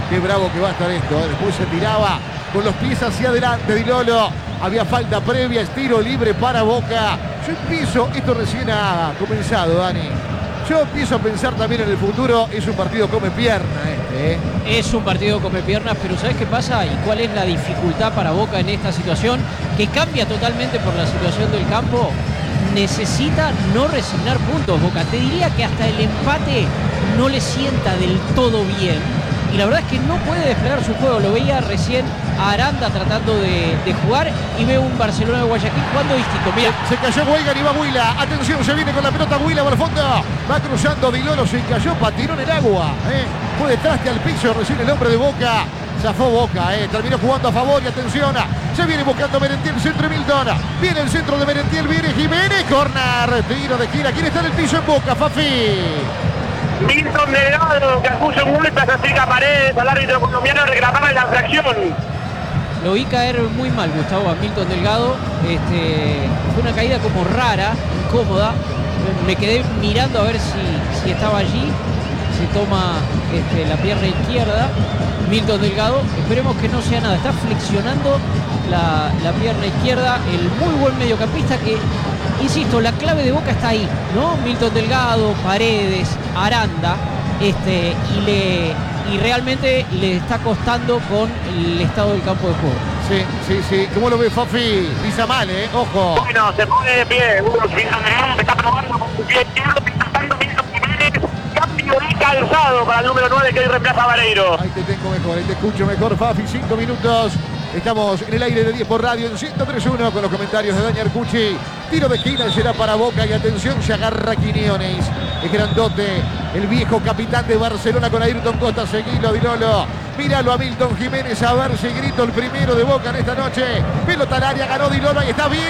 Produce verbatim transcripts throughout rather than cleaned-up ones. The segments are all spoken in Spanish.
Qué bravo que va a estar esto. ¿eh? Después se tiraba con los pies hacia adelante Di Lolo. Había falta previa, estiro libre para Boca. Yo empiezo, esto recién ha comenzado, Dani. Yo empiezo a pensar también en el futuro. Es un partido come pierna este, ¿eh? Es un partido come piernas, pero ¿sabes qué pasa? ¿Y cuál es la dificultad para Boca en esta situación? Que cambia totalmente por la situación del campo. Necesita no resignar puntos, Boca. Te diría que hasta el empate no le sienta del todo bien. Y la verdad es que no puede desplegar su juego. Lo veía recién a Aranda tratando de, de jugar y veo un Barcelona de Guayaquil jugando distinto. Mira, se, se cayó Weigand y va Huila. Atención, se viene con la pelota Huila por el fondo. Va cruzando Di Lolo, se cayó, patinó en el agua. ¿eh? Fue de traste al piso recién el hombre de Boca. Zafó Boca, eh. terminó jugando a favor y atención. Se viene buscando Merentiel, centro de Milton. Viene el centro de Merentiel, viene Jiménez. Corner, tiro de gira. ¿Quién está en el piso en Boca, Fafi? Milton Delgado, que acusa un golpe, se acerca a Paredes, al árbitro colombiano reclamaba la infracción. Lo vi caer muy mal, Gustavo, a Milton Delgado. Este, fue una caída como rara, incómoda. Me quedé mirando a ver si, si estaba allí. Se toma este, la pierna izquierda Milton Delgado. Esperemos que no sea nada. Está flexionando la, la pierna izquierda. El muy buen mediocampista que, insisto, la clave de Boca está ahí, ¿no? Milton Delgado, Paredes, Aranda. Este, y, le, y realmente le está costando con el estado del campo de juego. Sí, sí, sí. ¿Cómo lo ve Fafi? Pisa mal, ¿eh? Ojo. Bueno, se pone de pie. Milton Delgado está probando con su pie izquierdo, pintando Milton Jiménez. Cambio de calzado para el número nueve que hoy reemplaza a Vareiro. Ahí te tengo mejor, ahí te escucho mejor, Fafi. Cinco minutos. Estamos en el aire de diez por radio en ciento tres punto uno con los comentarios de Dani Arcucci. Tiro de esquina será para Boca y atención, se agarra Quiñones. Es grandote, el viejo capitán de Barcelona con Ayrton Costa. Seguilo, Di Lolo. Míralo a Milton Jiménez, a ver si grito el primero de Boca en esta noche. Pelota al área, ganó Di Lolo y está bien.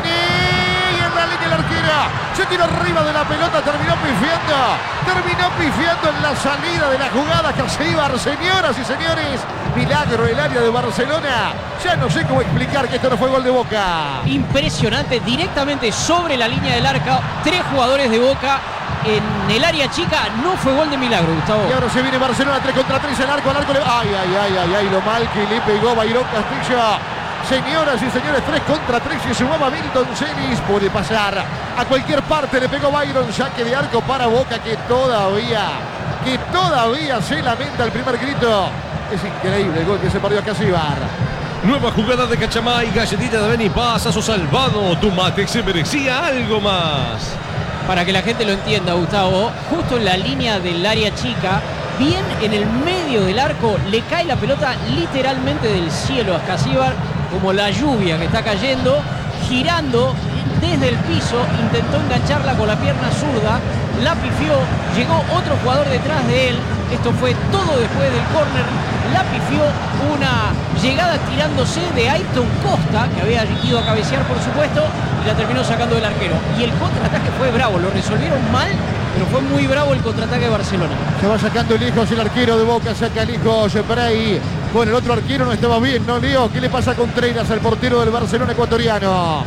Y en la línea la arquera. Se tiró arriba de la pelota, terminó pifiando. Terminó pifiando en la salida de la jugada que se iba, señoras y señores. Milagro el área de Barcelona. Ya no sé cómo explicar que esto no fue gol de Boca. Impresionante, directamente sobre la línea del arco. Tres jugadores de Boca en el área chica. No fue gol de milagro, Gustavo. Y ahora se viene Barcelona, tres contra tres, al arco, al arco. Le... Ay, ay, ay, ay, ay, lo mal que le pegó Bayrón Castillo. Señoras y señores, tres contra tres y sumaba Milton Celis. Puede pasar a cualquier parte, le pegó Byron. Saque de arco para Boca que todavía, que todavía se lamenta el primer grito. Es increíble el gol que se perdió a Casíbar. Nueva jugada de Cachamay, galletita de Beni, pasazo salvado. Tu mate se merecía algo más. Para que la gente lo entienda, Gustavo, justo en la línea del área chica, bien en el medio del arco, le cae la pelota literalmente del cielo a Casíbar, como la lluvia que está cayendo, girando desde el piso, intentó engancharla con la pierna zurda, la pifió, llegó otro jugador detrás de él, esto fue todo después del córner, la pifió, una llegada tirándose de Ayrton Costa, que había ido a cabecear por supuesto, y la terminó sacando del arquero. Y el contraataque fue bravo, lo resolvieron mal, pero fue muy bravo el contraataque de Barcelona. Se va sacando el hijo, el arquero de Boca, saca el hijo Bray. Bueno, el otro arquero no estaba bien, ¿no, Leo? ¿Qué le pasa a Contreras, al portero del Barcelona ecuatoriano?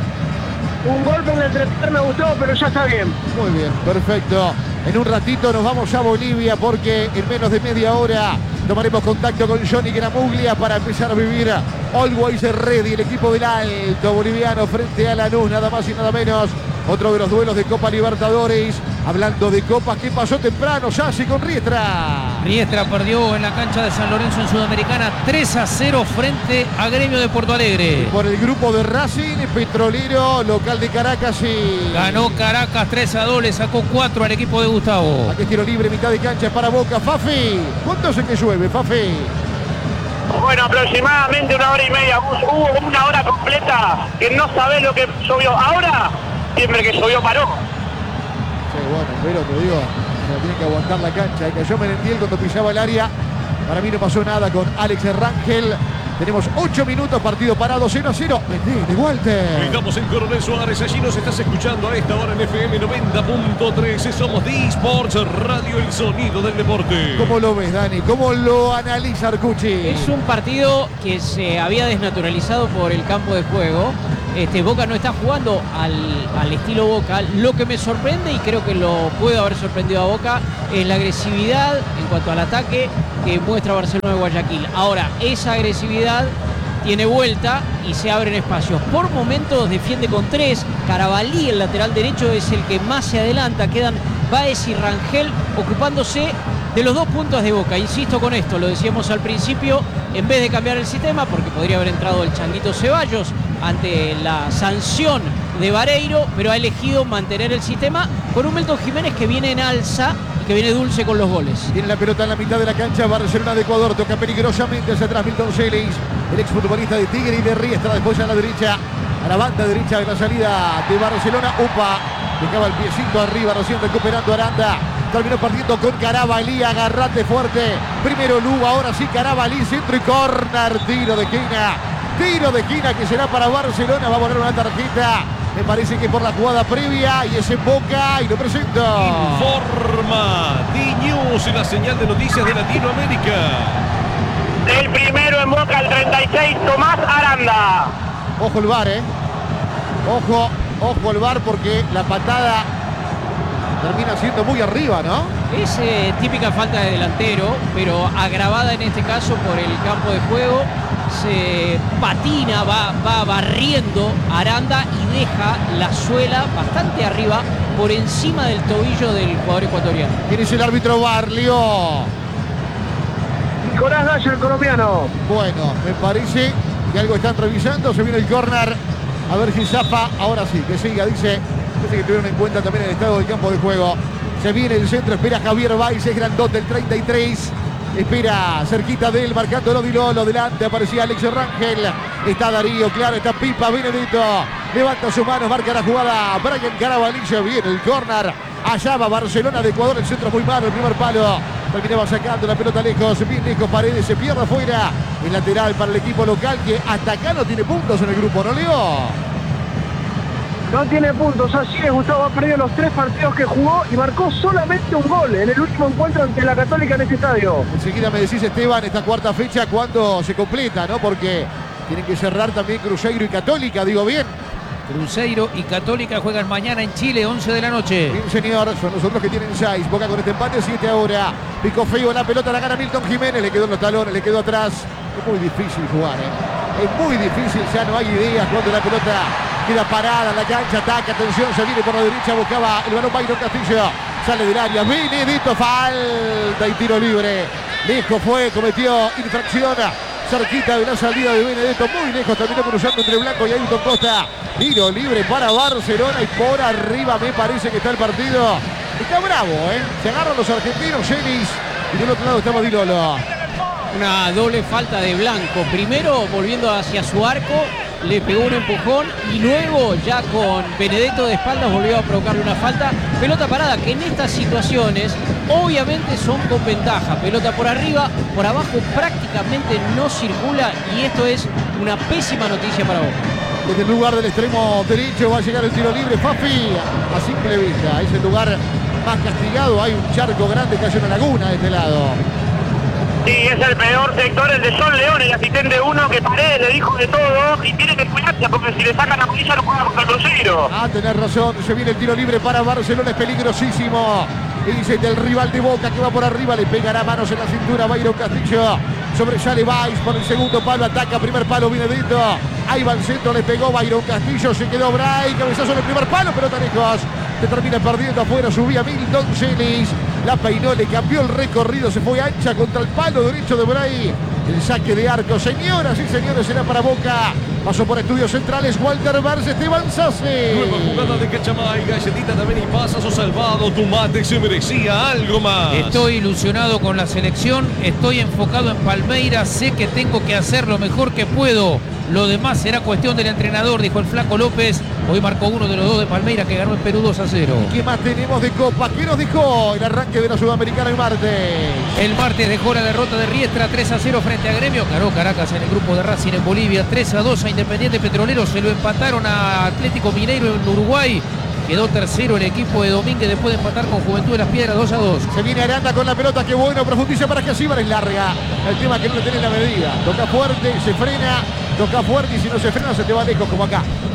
Un golpe en el entrepierna, Gustavo, pero ya está bien. Muy bien, perfecto. En un ratito nos vamos a Bolivia porque en menos de media hora tomaremos contacto con Johnny Gramuglia para empezar a vivir Always Ready, el equipo del Alto boliviano frente a Lanús, nada más y nada menos. Otro de los duelos de Copa Libertadores. Hablando de Copas, ¿qué pasó temprano? Sassi con Riestra. Riestra perdió en la cancha de San Lorenzo en Sudamericana tres a cero frente a Gremio de Porto Alegre. Por el grupo de Racing, Petrolero, local de Caracas y... Ganó Caracas tres a dos, le sacó cuatro al equipo de Gustavo. Aquí es tiro libre, mitad de cancha para Boca. Fafi, ¿cuánto hace que llueve, Fafi? Bueno, aproximadamente una hora y media. Hubo una hora completa que no sabés lo que llovió. Ahora, siempre que llovió paró. Sí, bueno, pero te digo, se tiene que aguantar la cancha. Y cayó Merentiel cuando pisaba el área. Para mí no pasó nada con Alex Rangel. Tenemos ocho minutos, partido parado, cero a cero. De Walter. Estamos en Coronel Suárez, allí nos estás escuchando a esta hora en F M noventa punto tres. Somos D-Sports Radio, el sonido del deporte. ¿Cómo lo ves, Dani? ¿Cómo lo analiza Arcucci? Es un partido que se había desnaturalizado por el campo de juego. Este, Boca no está jugando al, al estilo Boca. Lo que me sorprende, y creo que lo puede haber sorprendido a Boca, es la agresividad en cuanto al ataque que muestra Barcelona de Guayaquil. Ahora, esa agresividad tiene vuelta y se abren espacios. Por momentos defiende con tres. Carabalí, el lateral derecho, es el que más se adelanta. Quedan Báez y Rangel ocupándose de los dos puntos de Boca. Insisto con esto, lo decíamos al principio, en vez de cambiar el sistema, porque podría haber entrado el Changuito Ceballos ante la sanción de Vareiro, pero ha elegido mantener el sistema con un Milton Jiménez que viene en alza y que viene dulce con los goles. Tiene la pelota en la mitad de la cancha Barcelona de Ecuador, toca peligrosamente hacia atrás Milton Celis, el exfutbolista de Tigre y de Riestra, después a la derecha, a la banda derecha de la salida de Barcelona. Upa, dejaba el piecito arriba, recién recuperando Aranda. Terminó partiendo con Carabalí, agarrate fuerte. Primero Lugo, ahora sí Carabalí, centro y córner, tiro de esquina. Tiro de esquina que será para Barcelona, va a poner una tarjeta. Me parece que por la jugada previa y es en Boca y lo presento. Informa D-News en la señal de noticias de Latinoamérica. El primero en Boca, el treinta y seis, Tomás Aranda. Ojo el V A R, eh. Ojo, ojo el V A R porque la patada termina siendo muy arriba, ¿no? Es eh, típica falta de delantero, pero agravada en este caso por el campo de juego. Se patina, va, va barriendo Aranda y deja la suela bastante arriba por encima del tobillo del jugador ecuatoriano. ¿Quién es el árbitro? Barlio. Nicolás Gallo, el colombiano. Bueno, me parece que algo están revisando. Se viene el córner. A ver si zafa. Ahora sí, que siga, dice. Parece que tuvieron en cuenta también el estado del campo de juego. Se viene el centro, espera Javier Báez, es grandote, el treinta y tres. Espera cerquita de él, marcándolo Dilolo. Delante aparecía Alex Rangel. Está Darío, claro, está Pipa Benedetto. Levanta su mano, marca la jugada. Brian Carabalí, viene el córner. Allá va Barcelona de Ecuador, el centro muy malo, el primer palo. Terminaba sacando la pelota lejos, bien lejos, Paredes se pierde afuera. El lateral para el equipo local que hasta acá no tiene puntos en el grupo, ¿no, Leo? No tiene puntos, así es, Gustavo ha perdido los tres partidos que jugó y marcó solamente un gol en el último encuentro ante la Católica en este estadio. Enseguida me decís, Esteban, esta cuarta fecha, ¿cuándo se completa, no? Porque tienen que cerrar también Cruzeiro y Católica, digo bien. Cruzeiro y Católica juegan mañana en Chile, once de la noche. Bien, señor, son los otros que tienen seis. Boca con este empate, siete ahora. Pico feo, la pelota la gana Milton Jiménez, le quedó en los talones, le quedó atrás. Es muy difícil jugar, ¿eh? Es muy difícil, ya no hay ideas cuando la pelota queda parada en la cancha, ataca, atención, se viene por la derecha, buscaba el balón Byron Castillo, sale del área, Benedetto, falta y tiro libre. Lejos fue, cometió infracción, cerquita de la salida de Benedetto, muy lejos, terminó cruzando entre Blanco y Ayrton Costa. Tiro libre para Barcelona y por arriba me parece que está el partido. Está bravo, ¿eh? Se agarran los argentinos, Celis, y del otro lado estamos Dilolo. Una doble falta de Blanco. Primero volviendo hacia su arco, le pegó un empujón y luego ya con Benedetto de espaldas volvió a provocarle una falta. Pelota parada que en estas situaciones obviamente son con ventaja. Pelota por arriba, por abajo prácticamente no circula y esto es una pésima noticia para Boca. Desde el lugar del extremo derecho va a llegar el tiro libre. Fafi, a simple vista, es el lugar más castigado. Hay un charco grande que hay una laguna de este lado. Sí, es el peor sector, el de John León, el asistente uno que Paredes le dijo de todo y tiene que cuidarse porque si le sacan la amarilla no juega contra el Cruzeiro. Ah, tenés razón, se viene el tiro libre para Barcelona, es peligrosísimo. Y dice del rival de Boca que va por arriba, le pegará manos en la cintura Byron Castillo. Sobresale Báez por el segundo palo, ataca, primer palo, Benedetto. Ahí va el centro, le pegó Byron Castillo, se quedó Bray, cabezazo en el primer palo, pero tan lejos. Se termina perdiendo afuera, subía Milton Celis. La peinó, le cambió el recorrido, se fue ancha contra el palo derecho de Bray. El saque de arco, señoras y señores, será para Boca. Pasó por estudios centrales, Walter Barce, Esteban Sassi. Nueva jugada de Cachamay, galletita también y pasazo salvado. Tu mate se merecía algo más. Estoy ilusionado con la selección, estoy enfocado en Palmeiras, sé que tengo que hacer lo mejor que puedo. Lo demás será cuestión del entrenador, dijo el Flaco López. Hoy marcó uno de los dos de Palmeiras que ganó en Perú dos a cero. ¿Qué más tenemos de Copa? ¿Qué nos dejó el arranque de la Sudamericana el martes? El martes dejó la derrota de Riestra tres a cero frente a Gremio. Ganó Caracas en el grupo de Racing en Bolivia tres a dos a Independiente Petrolero. Se lo empataron a Atlético Mineiro en Uruguay. Quedó tercero el equipo de Domínguez después de empatar con Juventud de las Piedras dos a dos. Se viene Aranda con la pelota, qué bueno, profundiza para Casíbar, es larga. El tema es que no le tiene la medida. Toca fuerte, se frena, toca fuerte y si no se frena se te va lejos como acá.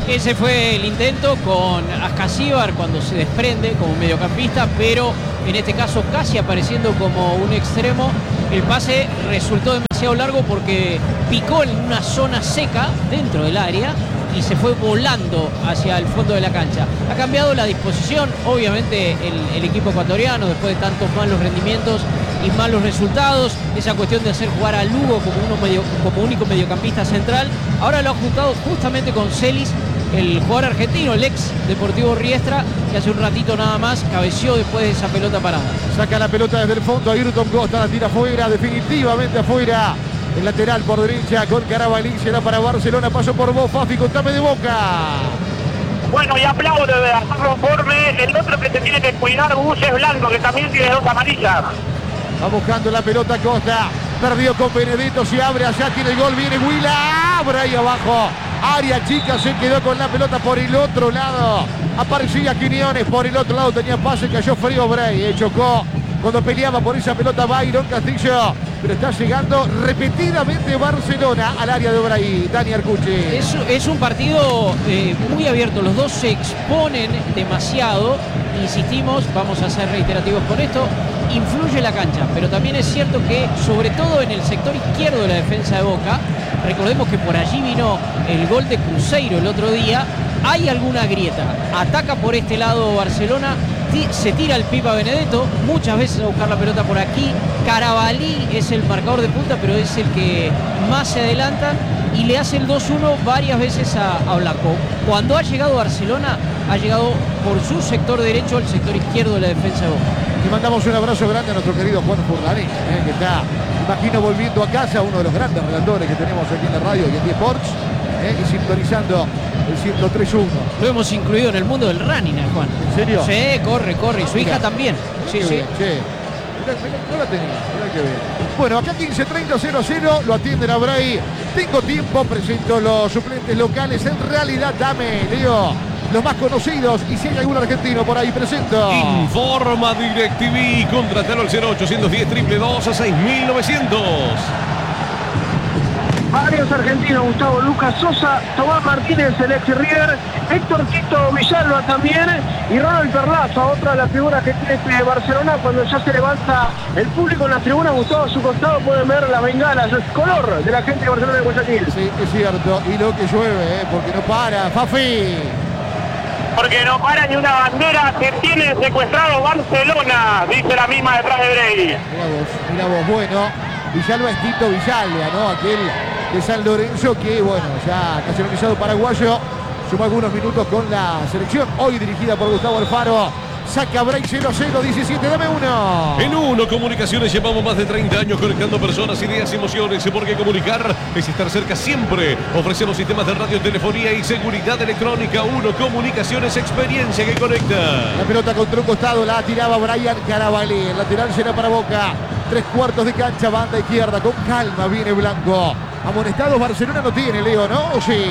Ese fue el intento con Ascasíbar cuando se desprende como mediocampista, pero en este caso casi apareciendo como un extremo. El pase resultó demasiado largo porque picó en una zona seca dentro del área y se fue volando hacia el fondo de la cancha. Ha cambiado la disposición, obviamente, el, el equipo ecuatoriano después de tantos malos rendimientos y malos resultados. Esa cuestión de hacer jugar a Lugo como, uno medio, como único mediocampista central. Ahora lo ha juntado justamente con Celis, el jugador argentino, el ex Deportivo Riestra, que hace un ratito nada más cabeció después de esa pelota parada. Saca la pelota desde el fondo, Ayrton Costa la tira afuera, definitivamente afuera. El lateral por derecha con Carabalí, será para Barcelona, paso por vos, Fafi, contame de Boca. Bueno, y aplaudo de hacer conforme. El otro que se tiene que cuidar, Gus, es Blanco, que también tiene dos amarillas. Va buscando la pelota Costa, perdió con Benedetto, se abre, allá tiene el gol, viene Huila, abre ahí abajo. Área chica, se quedó con la pelota por el otro lado. Aparecía Quiñones, por el otro lado tenía pase, cayó frío Bray, eh, chocó cuando peleaba por esa pelota Byron Castillo. Pero está llegando repetidamente Barcelona al área de Bray. Dani Arcucci. Es, es un partido eh, muy abierto, los dos se exponen demasiado. Insistimos, vamos a ser reiterativos con esto. Influye la cancha, pero también es cierto que, sobre todo en el sector izquierdo de la defensa de Boca, recordemos que por allí vino el gol de Cruzeiro el otro día, hay alguna grieta. Ataca por este lado Barcelona, se tira el Pipa Benedetto, muchas veces a buscar la pelota por aquí. Carabalí es el marcador de punta, pero es el que más se adelantan y le hace el dos uno varias veces a, a Blanco. Cuando ha llegado Barcelona, ha llegado por su sector derecho, el sector izquierdo de la defensa de Boca. Y mandamos un abrazo grande a nuestro querido Juan Furlani, eh, que está, imagino, volviendo a casa, uno de los grandes relatores que tenemos aquí en la radio y en D Sports, eh, y sintonizando el ciento tres uno. Lo hemos incluido en el mundo del running, eh, Juan. ¿En serio? Sí, corre, corre. Y su Mirá, hija también. Sí, sí. Bien, che. Mirá, mirá, no la tenía, mirá que bien. Bueno, acá quince treinta cero cero, lo atienden a Bray. Tengo tiempo, presento los suplentes locales. En realidad, dame, Leo, los más conocidos, y si hay algún argentino por ahí, presento. Informa DirecTV, contratalo al cero ochocientos diez, triple dos a seis mil novecientos. Varios argentinos, Gustavo, Lucas Sosa, Tomás Martínez, el ex River, Héctor Tito Villalba también, y Ronald Perlaza, otra de las figuras que tiene este Barcelona. Cuando ya se levanta el público en las tribunas, Gustavo, a su costado pueden ver las bengalas, el color de la gente de Barcelona de Guayaquil. Sí, es cierto, y lo que llueve, eh, porque no para, Fafi. Porque no para ni una bandera, que tiene secuestrado Barcelona, dice la misma detrás de Bray. Mira vos, mira vos, bueno, Villalba es Tito Villalba, ¿no? Aquel de San Lorenzo que, bueno, ya nacionalizado paraguayo, sumó algunos minutos con la selección, hoy dirigida por Gustavo Alfaro. Saca Bray cero cero diecisiete, dame uno. En Uno Comunicaciones llevamos más de treinta años conectando personas, ideas y emociones, porque comunicar es estar cerca siempre. Ofrecemos sistemas de radio, telefonía y seguridad electrónica. Uno Comunicaciones, experiencia que conecta. La pelota contra un costado, la tiraba Brian Carabalí. El lateral será para Boca. Tres cuartos de cancha, banda izquierda. Con calma viene Blanco. Amonestados Barcelona no tiene, Leo, ¿no? ¿O sí?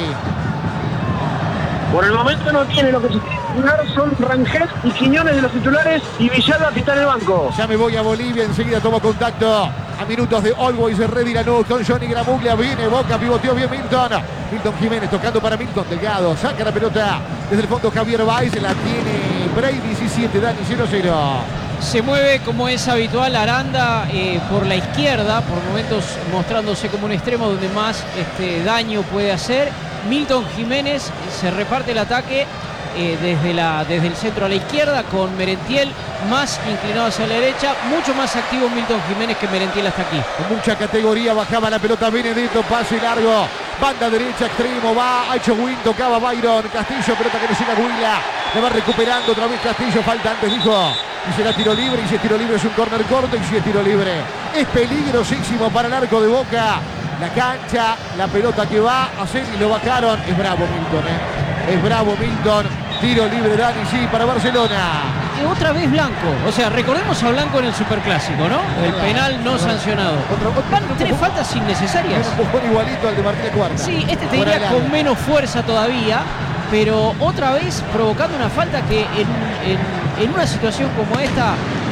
Por el momento no tiene, lo que se tiene que jugar son Rangel y Quiñones de los titulares y Villalba que está en el banco. Ya me voy a Bolivia, enseguida tomo contacto a minutos de Always Ready Lanús con Johnny Gramuglia. Viene Boca, pivoteó bien Milton. Milton Jiménez tocando para Milton Delgado. Saca la pelota desde el fondo Javier Báez, la tiene Bray diecisiete, Dani cero cero. Se mueve como es habitual Aranda eh, por la izquierda, por momentos mostrándose como un extremo donde más este, daño puede hacer. Milton Jiménez se reparte el ataque eh, desde, la, desde el centro a la izquierda con Merentiel más inclinado hacia la derecha. Mucho más activo Milton Jiménez que Merentiel hasta aquí. Con mucha categoría bajaba la pelota Benedetto, pase largo, banda derecha, extremo, va, ha hecho Win, tocaba Byron Castillo, pelota que no llega Huila, la va recuperando otra vez Castillo, falta antes, dijo, y será tiro libre, y si es tiro libre es un córner corto, y si es tiro libre es peligrosísimo para el arco de Boca. La cancha, la pelota que va a hacer y lo bajaron. Es bravo Milton, ¿eh? Es bravo Milton. Tiro libre, Dani, sí, para Barcelona. Y otra vez Blanco. O sea, recordemos a Blanco en el Superclásico, ¿no? El penal no sancionado. Van tres faltas innecesarias. Un empujón igualito al de Martínez Cuarta. Sí, este te diría con menos fuerza todavía, pero otra vez provocando una falta que en, en, en una situación como esta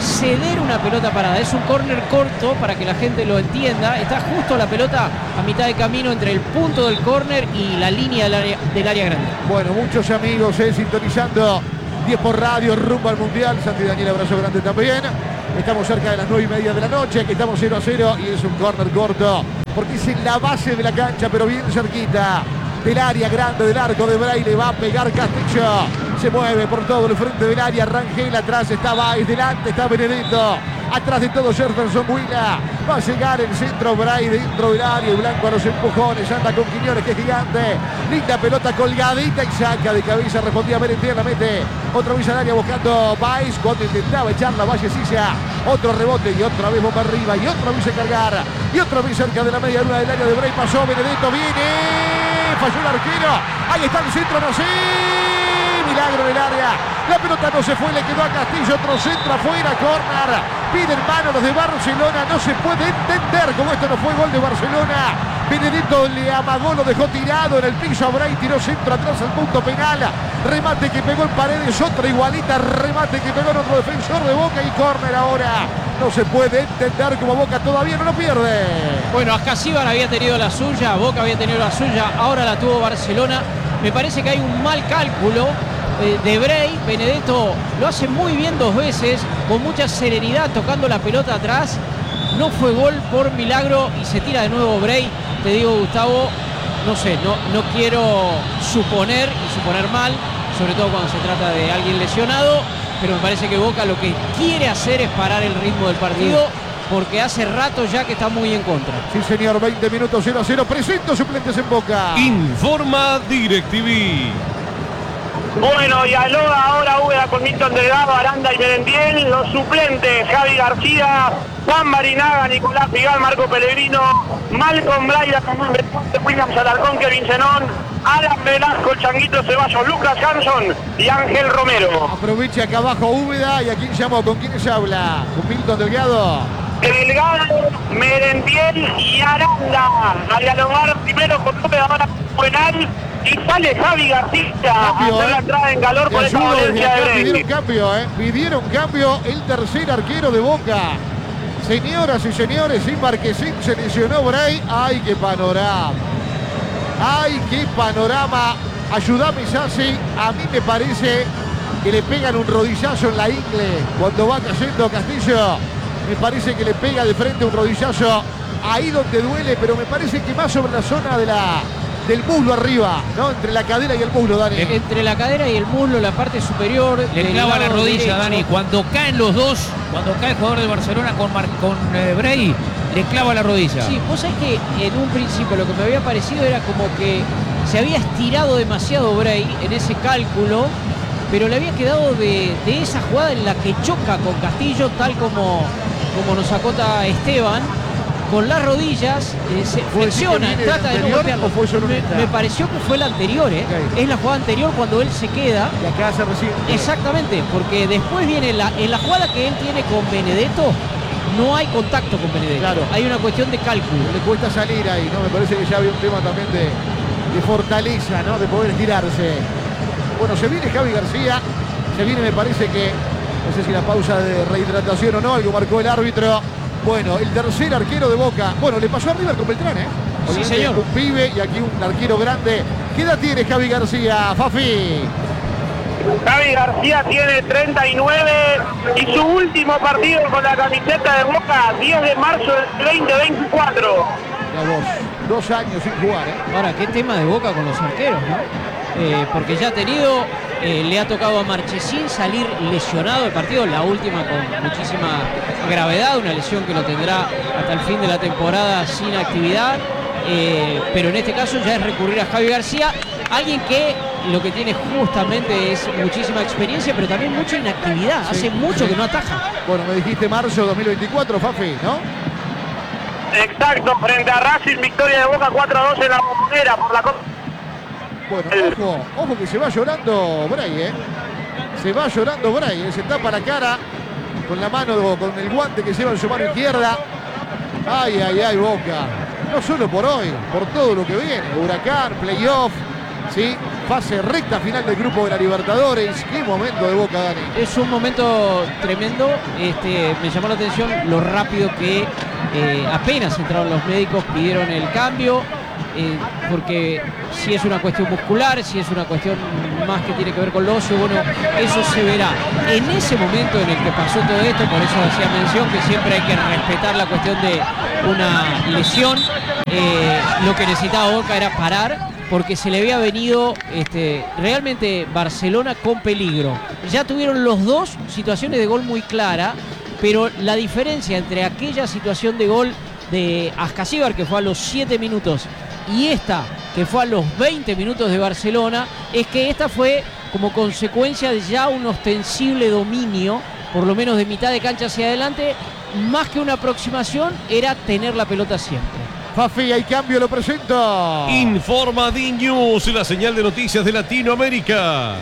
ceder una pelota parada. Es un córner corto para que la gente lo entienda. Está justo la pelota a mitad de camino entre el punto del córner y la línea del área, del área grande. Bueno, muchos amigos eh, sintonizando diez por radio, rumbo al Mundial. Santi Daniel, abrazo grande también. Estamos cerca de las nueve y media de la noche. Aquí estamos cero a cero y es un córner corto porque es en la base de la cancha, pero bien cerquita del área grande del arco de Bray. Le va a pegar Castillo. Se mueve por todo el frente del área. Rangel atrás, está Baez, delante está Benedetto. Atrás de todo Jefferson Huila. Va a llegar el centro Bray dentro del área. Y Blanco a los empujones. Anda con Quiñones, que es gigante. Linda pelota colgadita y saca de cabeza. Respondía Merentiel, la mete. Otra vez al área buscando Baez cuando intentaba echarla Valle Silla. Otro rebote y otra vez bomba arriba. Y otra vez a cargar. Y otra vez cerca de la media luna del área de Bray. Pasó Benedetto, viene. Falló el arquero. Ahí está el centro, no sé. Milagro en el área. La pelota no se fue, le quedó a Castillo. Otro centro afuera, córner. Piden mano los de Barcelona. No se puede entender cómo esto no fue gol de Barcelona. Benedetto le amagó, lo dejó tirado en el piso a Bray. Tiró centro atrás al punto penal. Remate que pegó en Paredes. Otra igualita. Remate que pegó en otro defensor de Boca. Y córner ahora. No se puede entender cómo Boca todavía no lo pierde. Bueno, Ascasíbar había tenido la suya. Boca había tenido la suya. Ahora la tuvo Barcelona. Me parece que hay un mal cálculo de Bray. Benedetto lo hace muy bien dos veces, con mucha serenidad, tocando la pelota atrás. No fue gol por milagro y se tira de nuevo Bray. Te digo, Gustavo, no sé, no, no quiero suponer y suponer mal, sobre todo cuando se trata de alguien lesionado, pero me parece que Boca lo que quiere hacer es parar el ritmo del partido, porque hace rato ya que está muy en contra. Sí, señor, veinte minutos, cero a cero. Presento suplentes en Boca. Informa DirecTV. Bueno, y aloga ahora Úbeda con Milton Delgado, Aranda y Merentiel. Los suplentes: Javi García, Juan Barinaga, Nicolás Figal, Marco Pellegrino, Malcolm Braida, William Alarcón, Kevin Zenón, Alan Velasco, el Changuito Ceballos, Lucas Hanson y Ángel Romero. Aprovecha acá abajo Úbeda. ¿Y a quién llamó? ¿Con quién se habla? ¿Con Milton Delgado? Delgado, Merentiel y Aranda. A dialogar primero con Úbeda, ahora con Buenal. Y sale Javi García Cambio, a hacer eh. la entrada en calor por esta violencia de Bray. Pidieron cambio, ¿eh? Pidieron cambio el tercer arquero de Boca. Señoras y señores, sin Marquesín se lesionó Bray. ¡Ay, qué panorama! ¡Ay, qué panorama! Ayúdame, Sassi. A mí me parece que le pegan un rodillazo en la ingle cuando va cayendo Castillo. Me parece que le pega de frente un rodillazo ahí donde duele, pero me parece que más sobre la zona de la... del muslo arriba, ¿no? Entre la cadera y el muslo, Dani. Entre la cadera y el muslo, la parte superior. Le clava la rodilla, derecho. Dani. Cuando caen los dos, cuando cae el jugador de Barcelona con, Mar con eh, Bray, le clava la rodilla. Sí, vos sabés que en un principio lo que me había parecido era como que se había estirado demasiado Bray en ese cálculo, pero le había quedado de, de esa jugada en la que choca con Castillo, tal como, como nos acota Esteban. Con las rodillas eh, se flexiona, trata de no golpearlo. Me, me pareció que fue la anterior, ¿eh? Okay. Es la jugada anterior cuando él se queda. Y acá se recibe. Exactamente, porque después viene la, en la jugada que él tiene con Benedetto, no hay contacto con Benedetto. Claro. Hay una cuestión de cálculo. Le cuesta salir ahí, ¿no? Me parece que ya había un tema también de, de fortaleza, ¿no? De poder estirarse. Bueno, se viene Javi García. Se viene, me parece que, no sé si la pausa de rehidratación o no, algo marcó el árbitro. Bueno, el tercer arquero de Boca. Bueno, le pasó a River con Beltrán, ¿eh? Sí, señor. Un pibe y aquí un arquero grande. ¿Qué edad tiene Javi García, Fafi? Javi García tiene treinta y nueve y su último partido con la camiseta de Boca, diez de marzo del veinte veinticuatro. Ya vos, dos años sin jugar, ¿eh? Ahora, qué tema de Boca con los arqueros, ¿no? Eh, porque ya ha tenido, eh, le ha tocado a Marchesín salir lesionado del partido, la última con muchísima gravedad, una lesión que lo tendrá hasta el fin de la temporada sin actividad, eh, pero en este caso ya es recurrir a Javi García, alguien que lo que tiene justamente es muchísima experiencia, pero también mucha inactividad, sí, hace mucho sí. que no ataja. Bueno, me dijiste marzo dos mil veinticuatro, Fafi, ¿no? Exacto, frente a Racing, victoria de Boca cuatro a dos en la Bombonera por la Copa. Bueno, ojo, ojo que se va llorando Bray, ¿eh? Se va llorando Bray, ¿eh? Se tapa la cara con la mano, con el guante que lleva en su mano izquierda. Ay, ay, ay, Boca. No solo por hoy, por todo lo que viene. Huracán, playoff, Sí, fase recta final del grupo de la Libertadores. Qué momento de Boca, Dani. Es un momento tremendo. Este, me llamó la atención lo rápido que eh, apenas entraron los médicos, pidieron el cambio. Eh, porque si es una cuestión muscular, si es una cuestión más que tiene que ver con lo óseo, bueno, eso se verá. En ese momento en el que pasó todo esto, por eso hacía mención que siempre hay que respetar la cuestión de una lesión, eh, lo que necesitaba Boca era parar, porque se le había venido este, realmente Barcelona con peligro. Ya tuvieron los dos situaciones de gol muy clara, pero la diferencia entre aquella situación de gol de Ascasíbar, que fue a los siete minutos, y esta, que fue a los veinte minutos de Barcelona, es que esta fue como consecuencia de ya un ostensible dominio, por lo menos de mitad de cancha hacia adelante, más que una aproximación, era tener la pelota siempre. Fafi, hay cambio, lo presento. Informa D-News, la señal de noticias de Latinoamérica.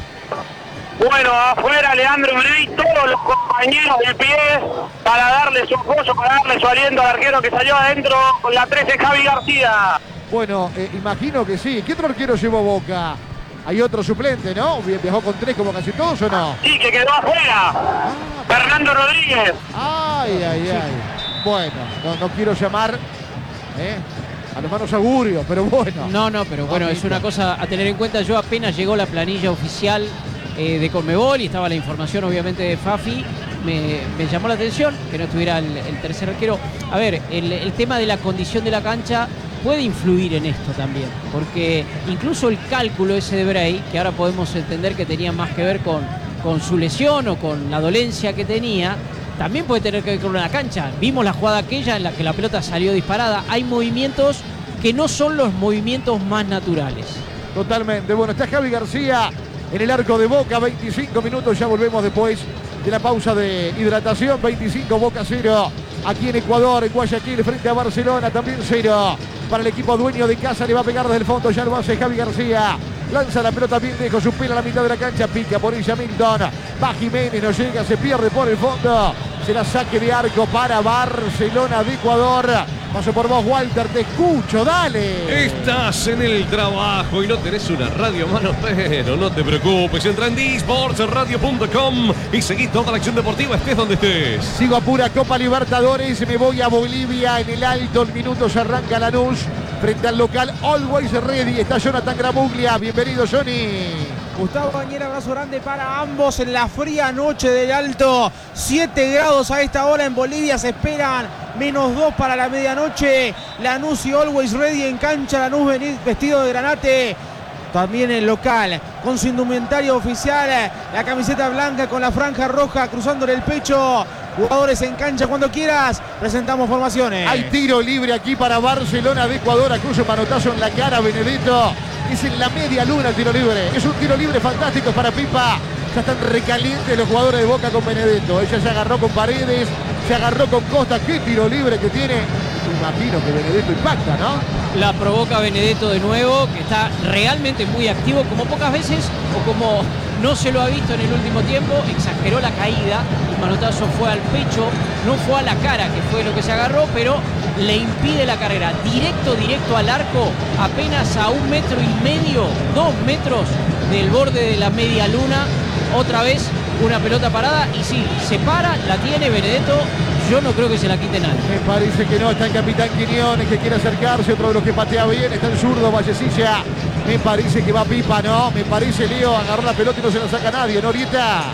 Bueno, afuera Leandro Ney, todos los compañeros de pie para darle su apoyo, para darle su aliento al arquero que salió adentro con la trece, Javi García. Bueno, eh, imagino que sí. ¿Qué otro arquero llevó Boca? Hay otro suplente, ¿no? ¿Viajó con tres como casi todos o no? Sí, que quedó afuera. Ah, Fernando Rodríguez. Ay, ay, ay. Bueno, no, no quiero llamar ¿eh? a los manos augurios, pero bueno. No, no, pero bueno, es una cosa a tener en cuenta. Yo apenas llegó la planilla oficial eh, de Conmebol y estaba la información obviamente de Fafi. Me, me llamó la atención que no estuviera el, el tercer arquero. A ver, el, el tema de la condición de la cancha puede influir en esto también, porque incluso el cálculo ese de Bray, que ahora podemos entender que tenía más que ver con, con su lesión o con la dolencia que tenía, también puede tener que ver con la cancha. Vimos la jugada aquella en la que la pelota salió disparada. Hay movimientos que no son los movimientos más naturales. Totalmente. Bueno, está Javi García en el arco de Boca, veinticinco minutos, ya volvemos después de la pausa de hidratación. Veinticinco, Boca cero, aquí en Ecuador, en Guayaquil, frente a Barcelona, también cero. Para el equipo dueño de casa, le va a pegar desde el fondo, ya lo hace Javi García. Lanza la pelota bien lejos, su pila a la mitad de la cancha, pica por ella Milton. Va Jiménez, no llega, se pierde por el fondo. Será saque de arco para Barcelona de Ecuador. Paso por vos, Walter, te escucho, dale. Estás en el trabajo y no tenés una radio a mano, pero no te preocupes. Entra en d sports radio punto com y seguí toda la acción deportiva, estés donde estés. Sigo a pura Copa Libertadores, me voy a Bolivia en el alto, el minuto se arranca Lanús frente al local Always Ready. Está Jonathan Gramuglia, bienvenido Johnny. Gustavo Bañera, abrazo grande para ambos en la fría noche del Alto. siete grados a esta hora en Bolivia, se esperan menos dos para la medianoche. Lanús y Always Ready en cancha, Lanús vestido de granate. También el local, con su indumentaria oficial, la camiseta blanca con la franja roja cruzándole el pecho. Jugadores en cancha cuando quieras, presentamos formaciones. Hay tiro libre aquí para Barcelona de Ecuador, acuso manotazo en la cara Benedetto. Es en la media luna el tiro libre, es un tiro libre fantástico para Pipa. Ya están recalientes los jugadores de Boca con Benedetto. Ella se agarró con Paredes, se agarró con Costa. Qué tiro libre que tiene. Imagino que Benedetto impacta, ¿no? La provoca Benedetto de nuevo, que está realmente muy activo, como pocas veces o como no se lo ha visto en el último tiempo. Exageró la caída, el manotazo fue al pecho, no fue a la cara, que fue lo que se agarró, pero le impide la carrera. Directo, directo al arco, apenas a un metro y medio, dos metros del borde de la media luna. Otra vez una pelota parada y sí, se para, la tiene Benedetto. Yo no creo que se la quite nadie. Me parece que no, está el capitán Quiñones que quiere acercarse, otro de los que patea bien, está el zurdo Vallecilla. Me parece que va Pipa, ¿no? Me parece Leo, agarró la pelota y no se la saca nadie, Norieta.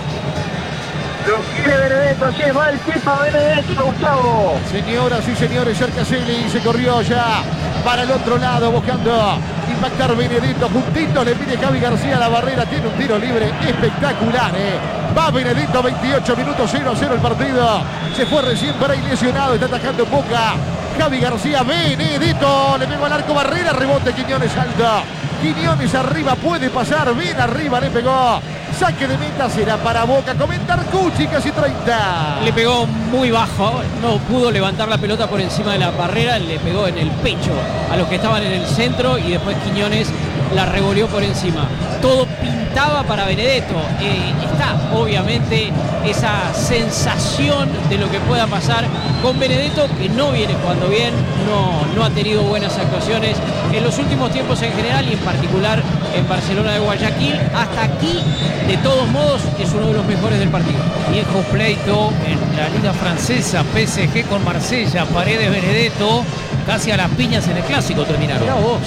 Lo quiere Benedetto, así es, va el Pipa Benedetto, Gustavo. Señoras y señores, Cercaselli se corrió ya para el otro lado buscando impactar Benedetto. Juntito le pide Javi García a la barrera, tiene un tiro libre espectacular, ¿eh? Va Benedetto, veintiocho minutos, cero a cero el partido. Se fue recién para ahí lesionado, está atacando en Boca. Javi García, Benedetto, le pegó al arco, barrera, rebote, Quiñones alto. Quiñones arriba, puede pasar, bien arriba, le pegó. Saque de meta será para Boca. Comentar Cuchi, casi treinta. Le pegó muy bajo, no pudo levantar la pelota por encima de la barrera, le pegó en el pecho a los que estaban en el centro y después Quiñones la revolvió por encima. Todo pintaba para Benedetto. Eh, está obviamente esa sensación de lo que pueda pasar con Benedetto, que no viene jugando bien, no, no ha tenido buenas actuaciones en los últimos tiempos en general y en particular en Barcelona de Guayaquil. Hasta aquí, de todos modos, es uno de los mejores del partido. Viejo pleito en la Liga Francesa, P S G con Marsella, Paredes, Benedetto, casi a las piñas en el Clásico terminaron. Mirá vos,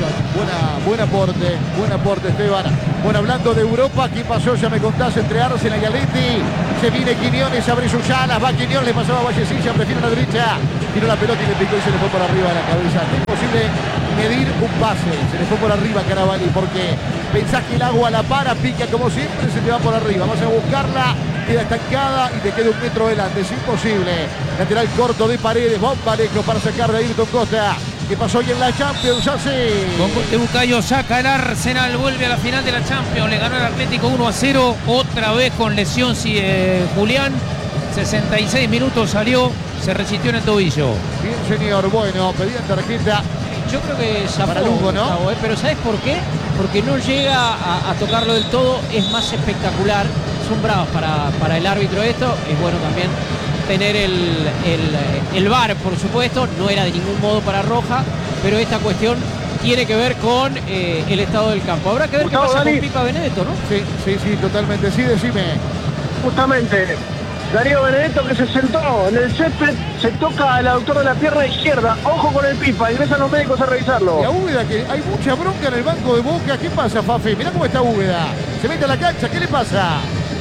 buena, buen aporte, buen aporte, Esteban. Bueno, hablando de Europa, ¿qué pasó? Ya me contás entre Arsenal y Atleti. Se viene Quiñones, abre sus alas, va Quiñones, le pasaba a Vallecilla, prefiere a la derecha, tiró la pelota y le picó y se le fue por arriba de la cabeza. Es imposible medir un pase, se le fue por arriba a Carabalí, porque pensás que el agua la para, pica como siempre, se te va por arriba, vas a buscarla, queda estancada y te queda un metro delante, es imposible. Lateral corto de Paredes, bomba lejos para sacar de Ayrton Costa. ¿Qué pasó hoy en la Champions? Hace con gol de Bucayo saca el Arsenal, vuelve a la final de la Champions, le ganó el Atlético uno a cero, otra vez con lesión si, eh, Julián, sesenta y seis minutos salió, se resistió en el tobillo. Bien, señor, bueno, pedían tarjeta. Yo creo que zafó, para Lugo, ¿no? Gustavo, ¿eh? Pero ¿sabes por qué? Porque no llega a, a tocarlo del todo, es más espectacular. Son bravos para, para el árbitro esto. Es bueno también tener el, el, el V A R, por supuesto. No era de ningún modo para roja, pero esta cuestión tiene que ver con eh, el estado del campo. Habrá que ver Gustavo, qué pasa Dani. Con Pipa Benedetto, ¿no? Sí, sí, sí, totalmente. Sí, decime. Justamente, Darío Benedetto, que se sentó en el césped, se toca al autor de la pierna izquierda. Ojo con el Pipa, ingresan los médicos a revisarlo. Y a Úbeda, que hay mucha bronca en el banco de Boca. ¿Qué pasa, Fafi? Mirá cómo está Úbeda. Se mete a la cancha, ¿qué le pasa?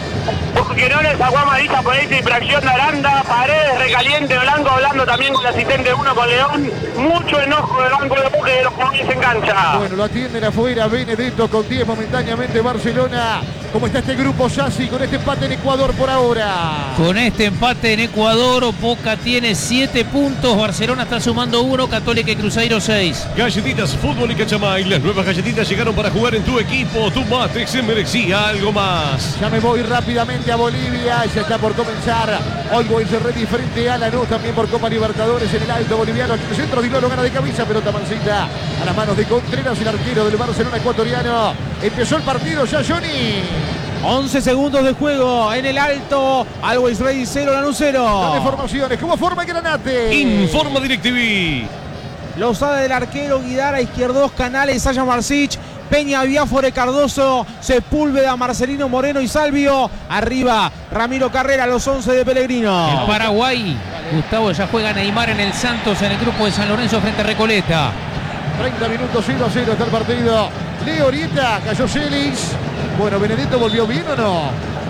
Porque no les sacó amarilla por esta infracción de Aranda. Paredes recaliente, Blanco hablando también con el asistente uno con León. Mucho enojo del banco de Boca y de los jugadores en cancha. Bueno, lo atienden afuera Benedetto con diez momentáneamente Barcelona. ¿Cómo está este grupo, Sassi, con este empate en Ecuador por ahora? Con este empate en Ecuador, Boca tiene siete puntos, Barcelona está sumando uno, Católica y Cruzeiro seis. Galletitas Fútbol y Cachamay, las nuevas galletitas llegaron para jugar en tu equipo. Tu Matrix se merecía algo más. Ya me voy rápidamente a Bolivia, ya está por comenzar Always Ready frente a Lanús, también por Copa Libertadores en el Alto Boliviano. Aquí en el centro, Di Lolo gana de cabeza, pelota mansita a las manos de Contreras, el arquero del Barcelona ecuatoriano. Empezó el partido ya, Johnny. once segundos de juego en el Alto. Always Ready cero, Lanús cero. Dame formaciones. ¿Cómo forma el Granate? Informa DirecTV. Lozada del arquero, Guidara, Izquierdos, Canales, Saya Marsic, Peña, Biafore, Cardoso, Sepúlveda, Marcelino, Moreno y Salvio. Arriba, Ramiro Carrera, los once de Pellegrino. El Paraguay, Gustavo, ya juega Neymar en el Santos en el grupo de San Lorenzo frente a Recoleta. treinta minutos, cero a cero está el partido. Leo Orieta, cayó Celis. Bueno, ¿Benedetto volvió bien o no?